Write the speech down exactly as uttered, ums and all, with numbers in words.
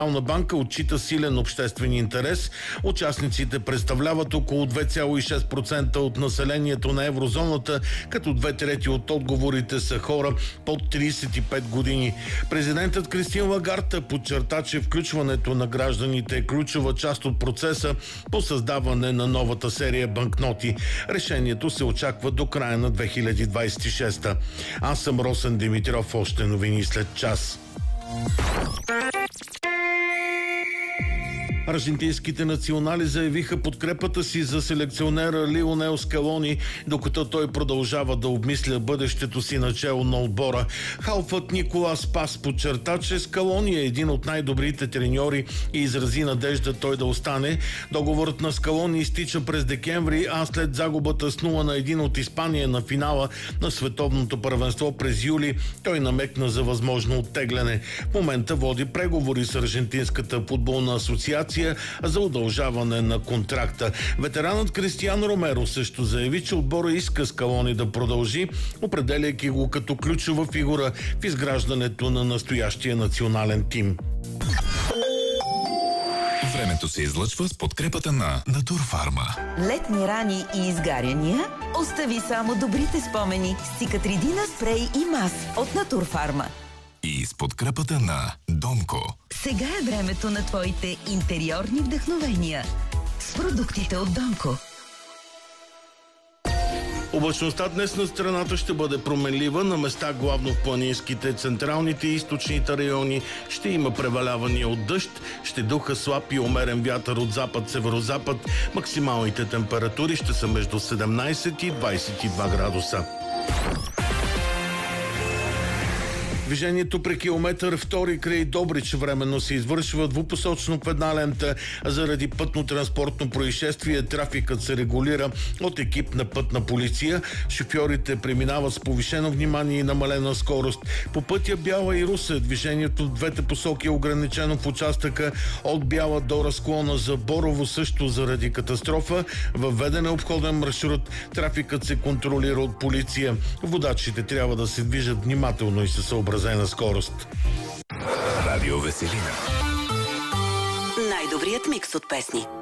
банка отчита силен обществен интерес. Участниците представляват около две цяло и шест процента от населението на еврозоната, като две трети от отговорите са хора под тридесет и пет години. Президентът Кристин Лагард подчерта, че включването на гражданите е ключова част от процеса по създаване на новата серия банкноти. Решението се очаква до края на две хиляди двадесет и шеста. Аз съм Росен Димитров, още новини след час. Аржентинските национали заявиха подкрепата си за селекционера Лионел Скалони, докато той продължава да обмисля бъдещето си начело на отбора. Халфът Николас Пас подчерта, че Скалони е един от най-добрите треньори и изрази надежда той да остане. Договорът на Скалони изтича през декември, а след загубата с нула на един от Испания на финала на световното първенство през юли, той намекна за възможно оттегляне. В момента води преговори с Аржентинската футболна асоциация за удължаване на контракта. Ветеранът Кристиан Ромеро също заяви, че отбора иска Скалони да продължи, определяйки го като ключова фигура в изграждането на настоящия национален тим. Времето се излъчва с подкрепата на Натурфарма. Летни рани и изгаряния? Остави само добрите спомени с Цикатридина спрей и мас от Натурфарма. И с подкрепата на Донко. Сега е времето на твоите интериорни вдъхновения с продуктите от Донко. Облачността днес на страната ще бъде променлива, на места главно в планинските, централните и източните райони ще има превалявания от дъжд, ще духа слаб и умерен вятър от запад-северозапад. Максималните температури ще са между седемнадесет и двадесет и два градуса. Движението при километър втори край Добрич временно се извършва двупосочно в една лента. Заради пътно-транспортно происшествие трафикът се регулира от екип на пътна полиция. Шофьорите преминават с повишено внимание и намалена скорост. По пътя Бяла и Русе движението в двете посоки е ограничено в участъка от Бяла до разклона за Борово, също заради катастрофа. Въведен е обходен маршрут. Трафикът се контролира от полиция. Водачите трябва да се движат внимателно и се съобразят на скорост. Радио Веселина. Най-добрият микс от песни.